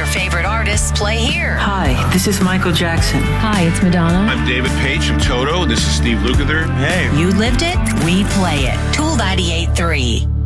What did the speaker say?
favorite artists play here. Hi, this is Michael Jackson. Hi, it's Madonna. I'm David Page from Toto. This is Steve Lukather. Hey. You lived it, we play it. Tool 98.3.